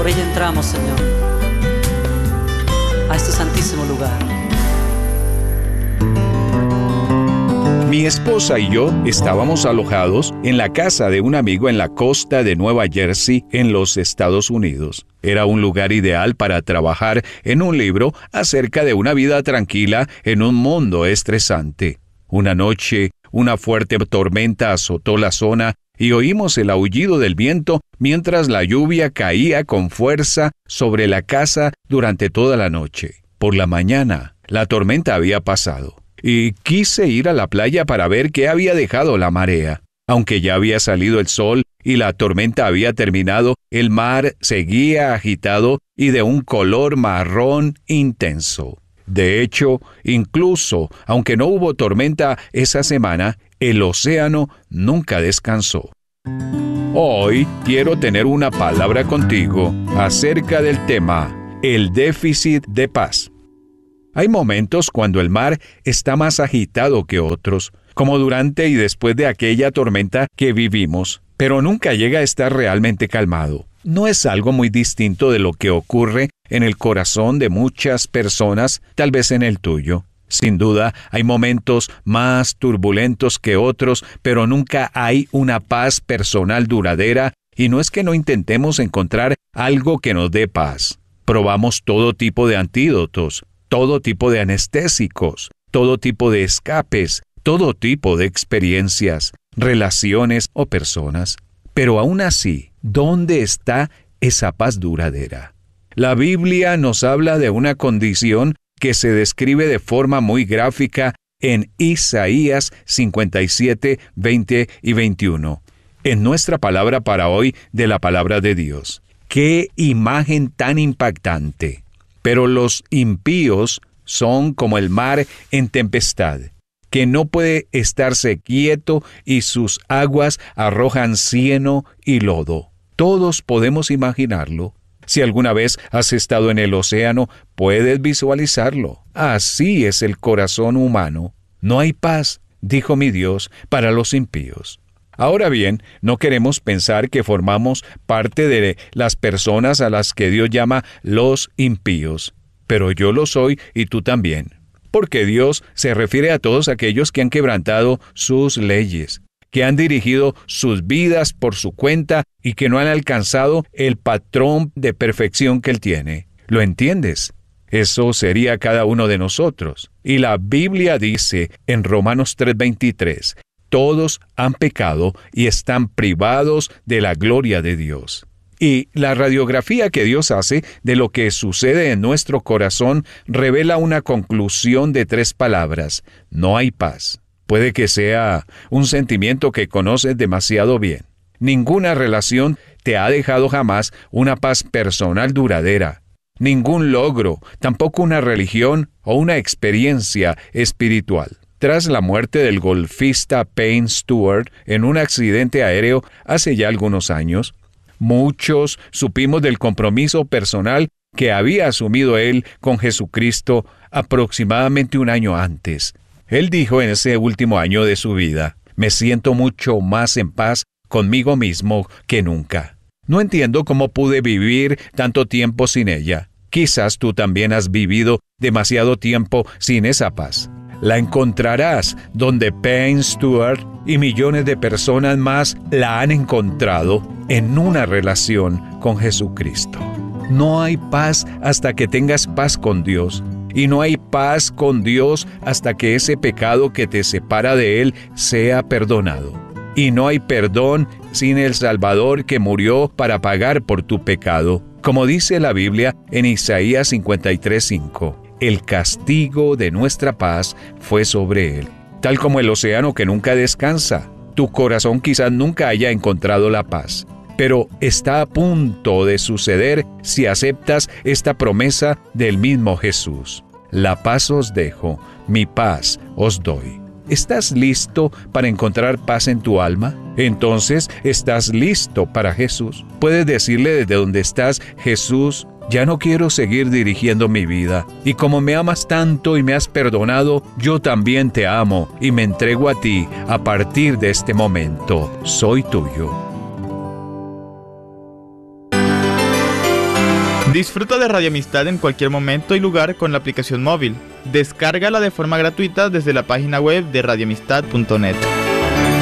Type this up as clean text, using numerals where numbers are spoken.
Hoy entramos, Señor, a este santísimo lugar. Mi esposa y yo estábamos alojados en la casa de un amigo en la costa de Nueva Jersey, en los Estados Unidos. Era un lugar ideal para trabajar en un libro acerca de una vida tranquila en un mundo estresante. Una noche, una fuerte tormenta azotó la zona y oímos el aullido del viento mientras la lluvia caía con fuerza sobre la casa durante toda la noche. Por la mañana, la tormenta había pasado y quise ir a la playa para ver qué había dejado la marea. Aunque ya había salido el sol y la tormenta había terminado, el mar seguía agitado y de un color marrón intenso. De hecho, incluso aunque no hubo tormenta esa semana, el océano nunca descansó. Hoy quiero tener una palabra contigo acerca del tema, el déficit de paz. Hay momentos cuando el mar está más agitado que otros, como durante y después de aquella tormenta que vivimos, pero nunca llega a estar realmente calmado. No es algo muy distinto de lo que ocurre en el corazón de muchas personas, tal vez en el tuyo. Sin duda, hay momentos más turbulentos que otros, pero nunca hay una paz personal duradera, y no es que no intentemos encontrar algo que nos dé paz. Probamos todo tipo de antídotos, todo tipo de anestésicos, todo tipo de escapes, todo tipo de experiencias, relaciones o personas. Pero aún así, ¿dónde está esa paz duradera? La Biblia nos habla de una condición que se describe de forma muy gráfica en Isaías 57, 20 y 21. En nuestra palabra para hoy de la palabra de Dios. ¡Qué imagen tan impactante! Pero los impíos son como el mar en tempestad, que no puede estarse quieto y sus aguas arrojan cieno y lodo. Todos podemos imaginarlo. Si alguna vez has estado en el océano, puedes visualizarlo. Así es el corazón humano. No hay paz, dijo mi Dios, para los impíos. Ahora bien, no queremos pensar que formamos parte de las personas a las que Dios llama los impíos. Pero yo lo soy y tú también. Porque Dios se refiere a todos aquellos que han quebrantado sus leyes, que han dirigido sus vidas por su cuenta y que no han alcanzado el patrón de perfección que Él tiene. ¿Lo entiendes? Eso sería cada uno de nosotros. Y la Biblia dice en Romanos 3:23, todos han pecado y están privados de la gloria de Dios. Y la radiografía que Dios hace de lo que sucede en nuestro corazón revela una conclusión de 3 palabras: no hay paz. Puede que sea un sentimiento que conoces demasiado bien. Ninguna relación te ha dejado jamás una paz personal duradera. Ningún logro, tampoco una religión o una experiencia espiritual. Tras la muerte del golfista Payne Stewart en un accidente aéreo hace ya algunos años, muchos supimos del compromiso personal que había asumido él con Jesucristo aproximadamente un año antes. Él dijo en ese último año de su vida, me siento mucho más en paz conmigo mismo que nunca. No entiendo cómo pude vivir tanto tiempo sin ella. Quizás tú también has vivido demasiado tiempo sin esa paz. La encontrarás donde Payne Stewart y millones de personas más la han encontrado en una relación con Jesucristo. No hay paz hasta que tengas paz con Dios. Y no hay paz con Dios hasta que ese pecado que te separa de Él sea perdonado. Y no hay perdón sin el Salvador que murió para pagar por tu pecado. Como dice la Biblia en Isaías 53:5, el castigo de nuestra paz fue sobre Él. Tal como el océano que nunca descansa, tu corazón quizás nunca haya encontrado la paz. Pero está a punto de suceder si aceptas esta promesa del mismo Jesús. La paz os dejo, mi paz os doy. ¿Estás listo para encontrar paz en tu alma? Entonces, ¿estás listo para Jesús? Puedes decirle desde donde estás, Jesús, ya no quiero seguir dirigiendo mi vida. Y como me amas tanto y me has perdonado, yo también te amo y me entrego a ti a partir de este momento. Soy tuyo. Disfruta de Radio Amistad en cualquier momento y lugar con la aplicación móvil. Descárgala de forma gratuita desde la página web de radioamistad.net.